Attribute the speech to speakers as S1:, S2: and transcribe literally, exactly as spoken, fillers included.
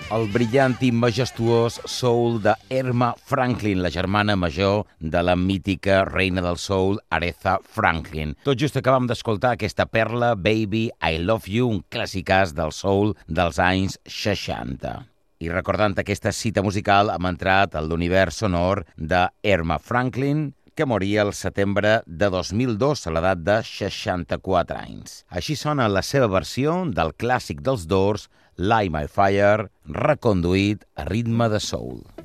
S1: el brillant i majestuós soul de Erma Franklin, la germana major de la mítica reina del soul, Aretha Franklin. Tot just acabam d'escoltar aquesta perla, Baby, I Love You, un clàssicàs del soul dels anys seixanta. I recordant aquesta cita musical, hem entrat a l'univers sonor de Erma Franklin, que moria el setembre de dos mil dos a l'edat de seixanta-quatre anys. Així sona la seva versió del clàssic dels Doors, Light My Fire, reconduït a ritme de soul.